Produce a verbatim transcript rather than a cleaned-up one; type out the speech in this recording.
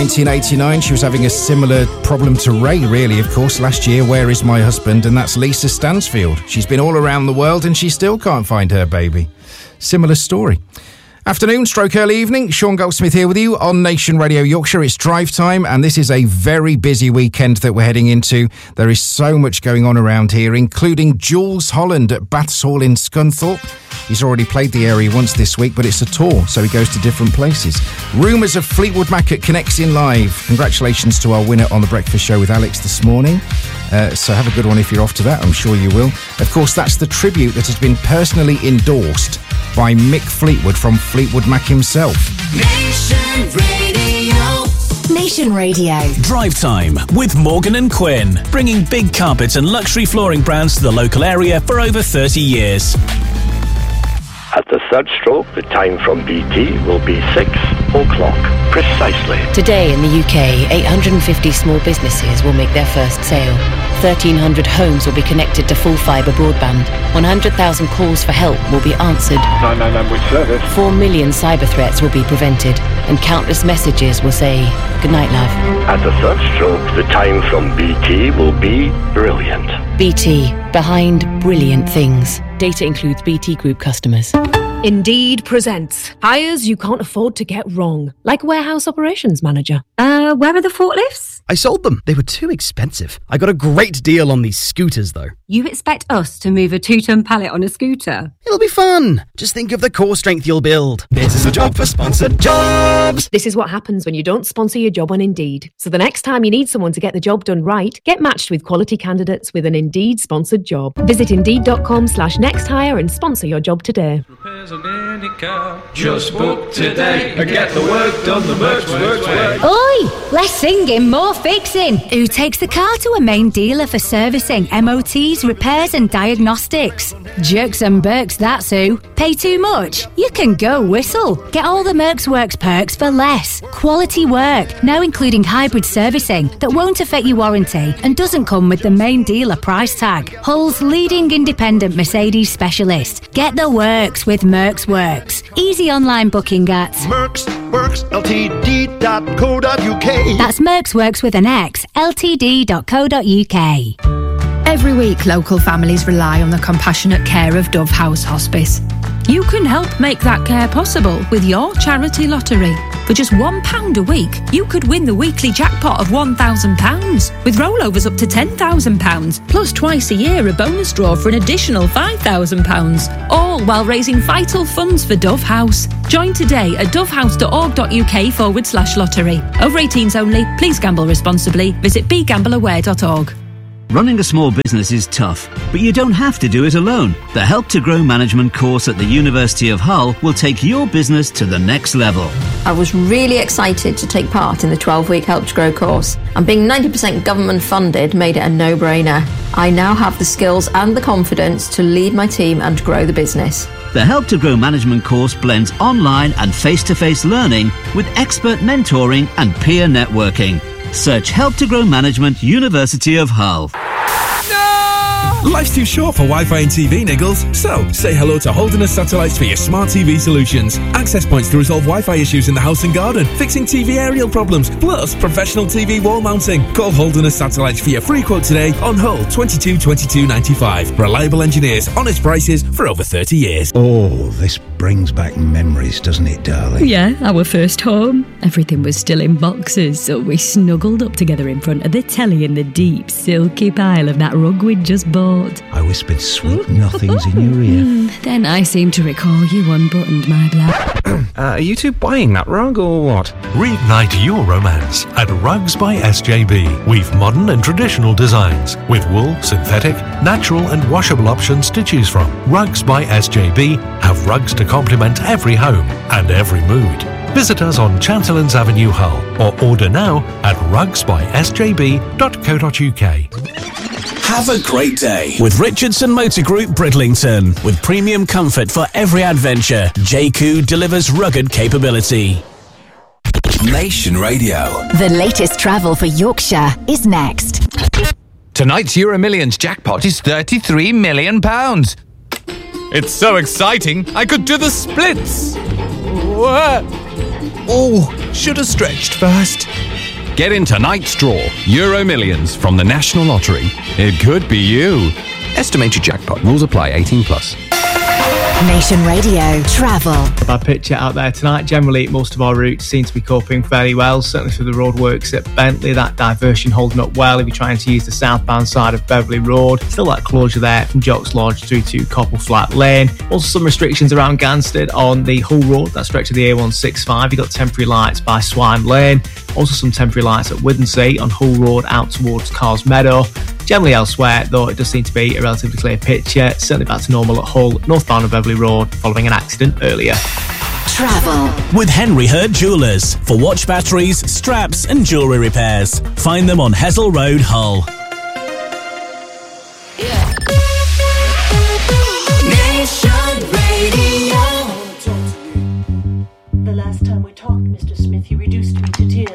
nineteen eighty-nine, she was having a similar problem to Ray, really, of course, last year. Where is my husband? And that's Lisa Stansfield. She's been all around the world and she still can't find her baby. Similar story. Afternoon, stroke early evening. Sean Goldsmith here with you on Nation Radio Yorkshire. It's drive time, and this is a very busy weekend that we're heading into. There is so much going on around here, including Jules Holland at Baths Hall in Scunthorpe. He's already played the area once this week, but it's a tour, so he goes to different places. Rumours of Fleetwood Mac at Connects in Live. Congratulations to our winner on The Breakfast Show with Alex this morning. Uh, so have a good one if you're off to that. I'm sure you will. Of course, that's the tribute that has been personally endorsed by Mick Fleetwood from Fleetwood Mac himself. Nation Radio. Nation Radio. Drive time with Morgan and Quinn, bringing big carpets and luxury flooring brands to the local area for over thirty years. At the third stroke, the time from B T will be six o'clock precisely. Today in the U K, eight hundred fifty small businesses will make their first sale. thirteen hundred homes will be connected to full fibre broadband. one hundred thousand calls for help will be answered. nine nine nine with service. four million cyber threats will be prevented. And countless messages will say, "Good night, love." At the third stroke, the time from B T will be brilliant. B T, behind brilliant things. Data includes B T Group customers. Indeed presents hires you can't afford to get wrong, like warehouse operations manager. Uh, where are the forklifts? I sold them. They were too expensive. I got a great deal on these scooters, though. You expect us to move a two-ton pallet on a scooter? It'll be fun. Just think of the core strength you'll build. This is a job for sponsored jobs. This is what happens when you don't sponsor your job on Indeed. So the next time you need someone to get the job done right, get matched with quality candidates with an Indeed sponsored job. Visit Indeed.com slash next hire and sponsor your job today. Just book today and get the work done the Mercs Works way. Oi! Less singing, more fixing. Who takes the car to a main dealer for servicing, M O Ts, repairs and diagnostics? Jerks and Berks, that's who. Pay too much? You can go whistle. Get all the Mercs Works perks for less. Quality work, now including hybrid servicing that won't affect your warranty and doesn't come with the main dealer price tag. Hull's leading independent Mercedes specialist. Get the works with Mercs Works. Easy online booking at Mercs Works L T D dot co dot U K. That's Mercs Works with an X, L T D dot co dot U K. Every week, local families rely on the compassionate care of Dove House Hospice. You can help make that care possible with your charity lottery. For just one pound a week, you could win the weekly jackpot of one thousand pounds, with rollovers up to ten thousand pounds, plus twice a year a bonus draw for an additional five thousand pounds, all while raising vital funds for Dove House. Join today at dovehouse.org.uk forward slash lottery. Over eighteens only. Please gamble responsibly. Visit be gamble aware dot org. Running a small business is tough, but you don't have to do it alone. The Help to Grow Management course at the University of Hull will take your business to the next level. I was really excited to take part in the twelve-week Help to Grow course, and being ninety percent government funded made it a no-brainer. I now have the skills and the confidence to lead my team and grow the business. The Help to Grow Management course blends online and face-to-face learning with expert mentoring and peer networking. Search Help to Grow Management, University of Hull. Life's too short for Wi-Fi and T V, Niggles. So, say hello to Holderness Satellites for your smart T V solutions. Access points to resolve Wi-Fi issues in the house and garden, fixing T V aerial problems, plus professional T V wall mounting. Call Holderness Satellites for your free quote today on Hull twenty-two twenty-two ninety-five. Reliable engineers, honest prices for over thirty years. Oh, this brings back memories, doesn't it, darling? Yeah, our first home. Everything was still in boxes, so we snuggled up together in front of the telly in the deep, silky pile of that rug we'd just bought. I whispered sweet nothings in your ear. Mm, then I seem to recall you unbuttoned my black. uh, are you two buying that rug or what? Reignite your romance at Rugs by S J B. We've modern and traditional designs with wool, synthetic, natural and washable options to choose from. Rugs by S J B have rugs to complement every home and every mood. Visit us on Chanterlands Avenue, Hull, or order now at rugs by s j b dot co dot u k. Have a great day with Richardson Motor Group Bridlington. With premium comfort for every adventure, J C O delivers rugged capability. Nation Radio. The latest travel for Yorkshire is next. Tonight's Euro Millions jackpot is thirty-three million pounds. It's so exciting, I could do the splits. What? Oh, should have stretched first. Get in tonight's draw. Euro Millions from the National Lottery. It could be you. Estimated jackpot. Rules apply. eighteen plus. Nation Radio Travel. A bad picture out there tonight. Generally, most of our routes seem to be coping fairly well, certainly through the roadworks at Bentley. That diversion holding up well if you're trying to use the southbound side of Beverley Road. Still that closure there from Jocks Lodge through to Copple Flat Lane. Also some restrictions around Gansted on the Hull Road, that stretch of the A one sixty-five. You've got temporary lights by Swine Lane. Also some temporary lights at Withensea on Hull Road out towards Carrs Meadow. Generally elsewhere, though, it does seem to be a relatively clear picture. Certainly back to normal at Hull, northbound of Beverley Road, following an accident earlier. Travel with Henry Hurd Jewellers for watch batteries, straps and jewellery repairs. Find them on Hessel Road, Hull. Nation Radio. The last time we talked, Mister Smith, you reduced me to tears.